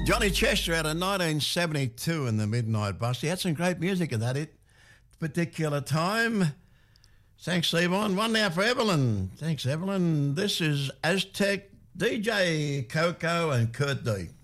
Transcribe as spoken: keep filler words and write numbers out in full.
Johnny Chester out of nineteen seventy-two in the Midnight Bus. He had some great music at that it particular time. Thanks, Levon. One now for Evelyn. Thanks, Evelyn. This is Aztec D J Coco and Kurt D.